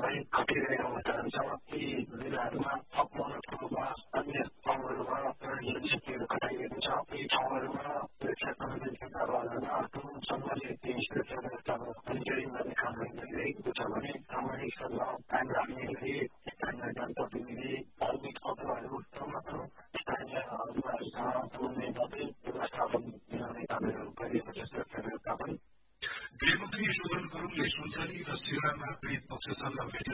चाहिँ घटिरहेका अवस्थाहरू छ। यी जिल्लाहरूमा थप महत्त्वको वा अन्य ठाउँहरूमा जनशक्तिहरू खटाइएको छ। यी ठाउँहरूमा सुरक्षा कर्मचारीका अभावमा सम्बन्धित सुरक्षा व्यवस्थामा मोनिटरिङ गर्ने कामहरू गरिरहेको छ भने सामाजिक सद्भाव कायम राख्ने गरी स्थानीय जनप्रतिनिधि धार्मिक अगुवाहरू स्थानीयहरूसँग समन्वय गर्दै व्यवस्थापन मिलाउने कार्यहरू गरिएको छ। सुरक्षा व्यवस्थापन गृहमन्त्री ईश्वर गुरुङले सुनसरी र सिरानमा पीडित पक्षसँग भेटेर